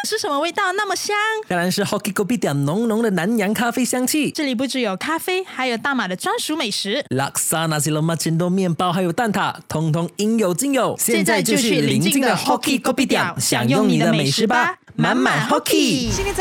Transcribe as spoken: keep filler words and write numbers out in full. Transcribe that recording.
是什么味道那么香？ 当然是 Hoki Kopi 点浓浓的南洋咖啡香气。 这里不只有咖啡，还有大马的专属美食。 Laksa Nasi Lemak Cendol 面包还有蛋挞，通通应有尽有。 现在就去邻近的 Hoki Kopi 点享用你的美食吧，满满 Hoki。 现在